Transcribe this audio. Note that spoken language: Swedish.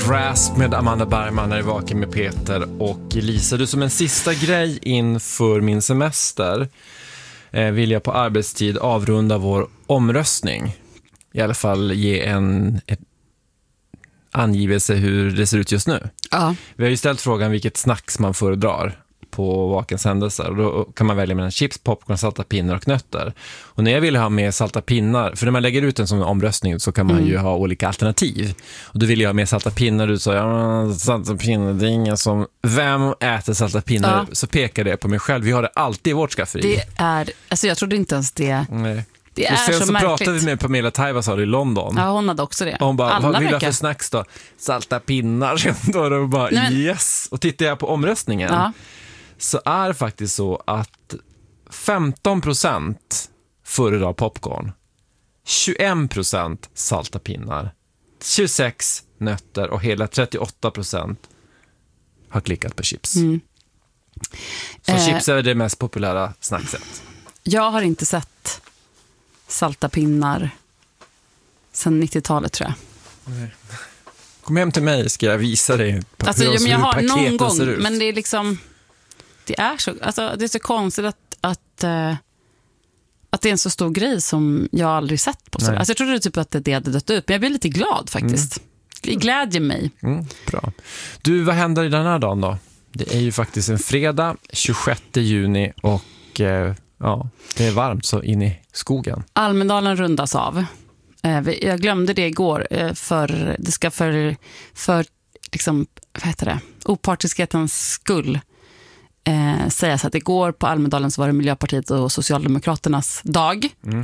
Grasp med Amanda Bergman när det vaken med Peter och Lisa. Du, som en sista grej inför min semester vill jag på arbetstid avrunda vår omröstning. I alla fall ge en angivelse hur det ser ut just nu. Ja. Vi har ju ställt frågan vilket snacks man föredrar på vakens händelser. Och då kan man välja mellan chips, popcorn, salta pinnar och nötter. Och när jag ville ha med salta pinnar, för när man lägger ut en sån omröstning så kan man ju ha olika alternativ. Och då ville jag ha med salta pinnar. Du sa, ja, salta pinnar, det är ingen som... Vem äter salta pinnar? Ja. Så pekar det på mig själv. Vi har det alltid i vårt skafferi. Det är... Alltså jag trodde inte ens det... Nej. Det är och sen så märkligt. pratade vi med Pamela Taivasar i London. Ja, hon hade också det. Och hon bara, alla vad vill verkar... jag för snacks då? Salta pinnar. Och bara, nej, yes. Och tittar jag på omröstningen så är det faktiskt så att 15% föredrar popcorn, 21% salta pinnar, 26% nötter och hela 38% har klickat på chips. Så chips är det mest populära snackset. Jag har inte sett salta pinnar sedan 90-talet, tror jag. Nej. Kom hem till mig, ska jag visa dig alltså, hur jag har någon gång, ser ut. men det är liksom det är så konstigt att det är en så stor grej som jag aldrig sett på. Alltså jag trodde typ att det hade dött ut, men jag blir lite glad faktiskt. Det glädjer mig. Bra. Du, vad händer i den här dagen då? Det är ju faktiskt en fredag, 26 juni och det är varmt så in i skogen. Almedalen rundas av. Jag glömde det igår för det ska för liksom, vad heter det? Opartiskhetens skull sägas att igår på Almedalen så var det Miljöpartiet och Socialdemokraternas dag.